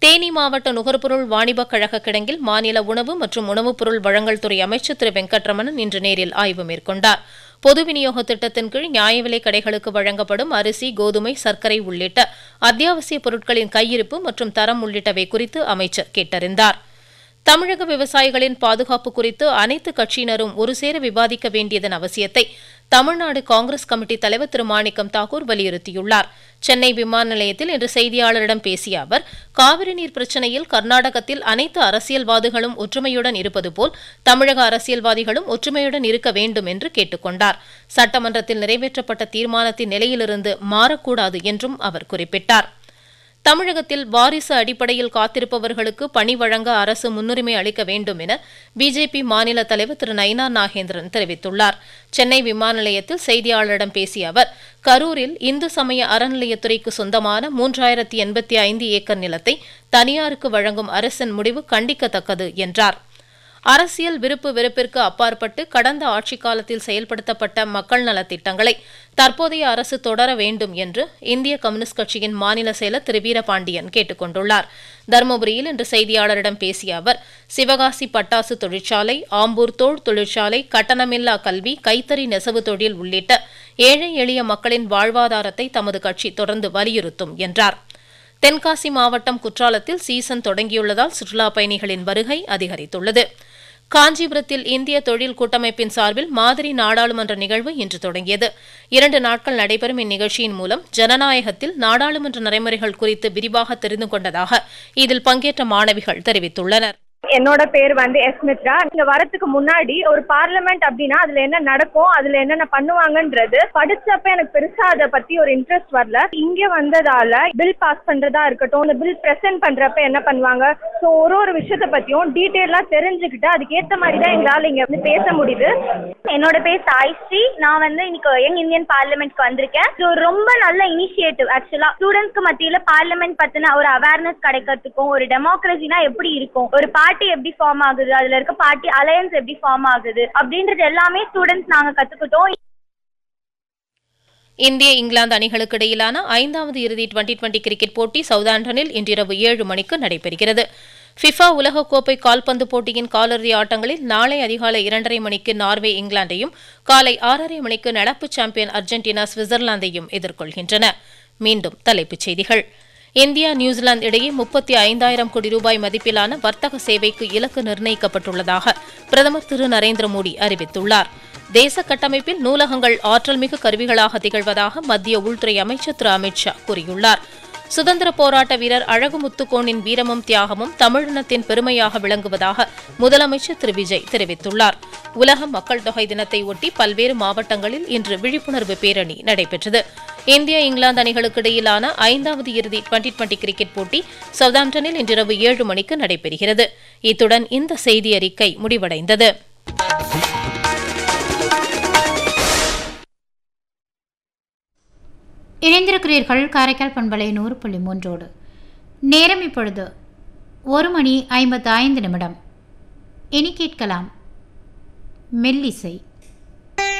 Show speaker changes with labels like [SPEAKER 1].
[SPEAKER 1] தேனி மாவட்ட நுகர்பொருள் வாணிபக் கழக கிடங்கில் மாநில உணவு மற்றும் உணவுப் பொருள் வழங்கல் துறை அமைச்சர் திரு வெங்கட்ரமணன் இன்று நேரில் ஆய்வு மேற்கொண்டார். பொது விநியோக திட்டத்தின் கீழ் நியாய விலைக் கடைகளுக்கு வழங்கப்படும் அரிசி, கோதுமை, சர்க்கரை உள்ளிட்ட அத்தியாவசிய பொருட்களின் கையிருப்பு மற்றும் தரம் உள்ளிட்டவை குறித்து அமைச்சர் கேட்டறிந்தார். தமிழக விவசாயிகளின் பாதுகாப்பு குறித்து அனைத்து கட்சியினரும் ஒருசேர விவாதிக்க வேண்டியதன் அவசியத்தை தமிழ்நாடு காங்கிரஸ் கமிட்டி தலைவர் திரு மாணிக்கம் தாக்கூர் வலியுறுத்தியுள்ளார். சென்னை விமான நிலையத்தில் இன்று செய்தியாளரிடம் பேசிய அவர், காவிரி நீர் பிரச்சினையில் கர்நாடகத்தில் அனைத்து அரசியல்வாதிகளும் ஒற்றுமையுடன் இருப்பது போல் தமிழக அரசியல்வாதிகளும் ஒற்றுமையுடன் இருக்க வேண்டும் என்று கேட்டுக் கொண்டார். சட்டமன்றத்தில் நிறைவேற்றப்பட்ட தீர்மானத்தின் நிலையிலிருந்து மாறக்கூடாது என்றும் அவர் குறிப்பிட்டார். தமிழகத்தில் வாரிசு அடிப்படையில் காத்திருப்பவர்களுக்கு பணி வழங்க அரசு முன்னுரிமை அளிக்க வேண்டும் என பிஜேபி மாநில தலைவர் திரு நயினா நாகேந்திரன் தெரிவித்துள்ளார். சென்னை விமான நிலையத்தில் செய்தியாளரிடம் பேசிய அவர், கரூரில் இந்து சமய அறநிலையத்துறைக்கு சொந்தமான 3085 ஏக்கர் நிலத்தை தனியாருக்கு வழங்கும் அரசின் முடிவு கண்டிக்கத்தக்கது என்றார். அரசியல் விருப்பு வெறுப்பிற்கு அப்பாற்பட்டு கடந்த ஆட்சிக் காலத்தில் செயல்படுத்தப்பட்ட மக்கள் நலத்திட்டங்களை தற்போதைய அரசு தொடர வேண்டும் என்று இந்திய கம்யூனிஸ்ட் கட்சியின் மாநில செயலர் திரு வீரபாண்டியன் கேட்டுக் கொண்டுள்ளார். தருமபுரியில் இன்று செய்தியாளரிடம் பேசிய அவர், சிவகாசி பட்டாசு தொழிற்சாலை, ஆம்பூர் தோல் தொழிற்சாலை, கட்டணமில்லா கல்வி, கைத்தறி நெசவு தொழில் உள்ளிட்ட ஏழை எளிய மக்களின் வாழ்வாதாரத்தை தமது கட்சி தொடர்ந்து வலியுறுத்தும் என்றார். தென்காசி மாவட்டம் குற்றாலத்தில் சீசன் தொடங்கியுள்ளதால் சுற்றுலாப் பயணிகளின் வருகை அதிகரித்துள்ளது. காஞ்சிபுரத்தில் இந்திய தொழில் கூட்டமைப்பின் சார்பில் மாதிரி நாடாளுமன்ற நிகழ்வு இன்று தொடங்கியது. 2 நாட்கள் நடைபெறும் இந்நிகழ்ச்சியின் மூலம் ஜனநாயகத்தில் நாடாளுமன்ற நடைமுறைகள் குறித்து விரிவாக தெரிந்து கொண்டதாக இதில் பங்கேற்ற மாணவிகள் தெரிவித்துள்ளனர்.
[SPEAKER 2] என்னோட பேர் எஸ் மித்ரா. இங்க வரதுக்கு முன்னாடி ஒரு பார்லிமெண்ட் அப்படின்னா அதுல என்ன நடக்கும், அதுல என்னென்ன பண்ணுவாங்கன்றது படிச்சப்ப எனக்கு பெருசா அதை பத்தி ஒரு இன்ட்ரெஸ்ட் வரல. இங்க வந்ததால பில் பாஸ் பண்றதா இருக்கட்டும், இந்த பில் பிரசன்ட் பண்றப்ப என்ன பண்ணுவாங்க, ஸோ ஒரு விஷயத்த பத்தியும் டீட்டெயிலா தெரிஞ்சுக்கிட்டு அதுக்கேற்ற மாதிரி தான் எங்களால இங்க வந்து பேச முடியுது.
[SPEAKER 3] என்னோட பேர் சாய்ஸ்ரீ. நான் இன்னைக்கு யங் இந்தியன் பார்லிமெண்ட்க்கு வந்திருக்கேன். இது ஒரு ரொம்ப நல்ல இனிஷியேட்டிவ். ஆக்சுவலா ஸ்டூடெண்ட்ஸ்க்கு மத்தியில பார்லிமெண்ட் பத்தின ஒரு அவேர்னஸ் கிடைக்கிறதுக்கும், ஒரு டெமோக்ரஸினா எப்படி இருக்கும், ஒரு பார்ட்டி எப்படி ஃபார்ம் ஆகுது, அதுல இருக்க பார்ட்டி அலையன்ஸ் எப்படி ஃபார்ம் ஆகுது அப்படின்றது எல்லாமே ஸ்டூடெண்ட்ஸ் நாங்க கத்துக்கிட்டோம்.
[SPEAKER 1] இந்திய இங்கிலாந்து அணிகளுக்கு இடையிலான 5வது இறுதி டுவெண்டி கிரிக்கெட் போட்டி சவுதாம்ப்டனில் இன்றிரவு 7 மணிக்கு நடைபெறுகிறது. ஃபிஃபா உலகக்கோப்பை கால்பந்து போட்டியின் காலிறுதி ஆட்டங்களில் நாளை அதிகாலை 2:30 மணிக்கு நார்வே இங்கிலாந்தையும், காலை 6:30 மணிக்கு நடப்பு சாம்பியன் அர்ஜென்டினா சுவிட்சர்லாந்தையும் எதிர்கொள்கின்றன. மீண்டும் தலைப்புச் செய்திகள். இந்தியா நியூசிலாந்து இடையே 35,000 கோடி ரூபாய் மதிப்பிலான வர்த்தக சேவைக்கு இலக்கு நிர்ணயிக்கப்பட்டுள்ளதாக பிரதமர் திரு நரேந்திர மோடி அறிவித்துள்ளார். தேச கட்டமைப்பில் நூலகங்கள் ஆற்றல்மிகு கருவிகளாக திகழ்வதாக மத்திய உள்துறை அமைச்சர் திரு அமித்ஷா கூறியுள்ளார். சுதந்திர போராட்ட வீரர் அழகு முத்துக்கோனின் வீரமும் தியாகமும் தமிழினத்தின் பெருமையாக விளங்குவதாக முதலமைச்சர் திரு விஜய் தெரிவித்துள்ளார். உலக மக்கள் தொகை தினத்தை ஒட்டி பல்வேறு மாவட்டங்களில் இன்று விழிப்புணர்வு பேரணி நடைபெற்றது. இந்திய இங்கிலாந்து அணிகளுக்கு இடையிலான 5வது இறுதி டுவெண்டி கிரிக்கெட் போட்டி சவுதாம்ப்டனில் இன்றிரவு 7 மணிக்கு நடைபெறுகிறது. இத்துடன் இந்த செய்தி அறிக்கை முடிவடைந்தது.
[SPEAKER 4] இணைந்திருக்கிறீர்கள் காரைக்கால் பண்பலை 100.3. நேரம் இப்பொழுது 1:55. இனி கேட்கலாம் மெல்லிசை.